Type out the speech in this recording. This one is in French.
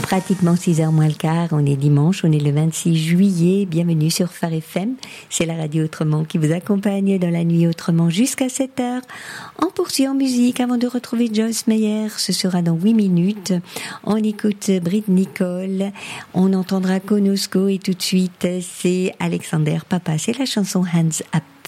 Pratiquement 6h moins le quart, on est dimanche, on est le 26 juillet, bienvenue sur Phare FM, c'est la radio Autrement qui vous accompagne dans la nuit autrement jusqu'à 7h. On poursuit en musique avant de retrouver Joyce Meyer, ce sera dans 8 minutes. On écoute Britt Nicole, on entendra Konosko et tout de suite c'est Alexander Papa, c'est la chanson Hands Up.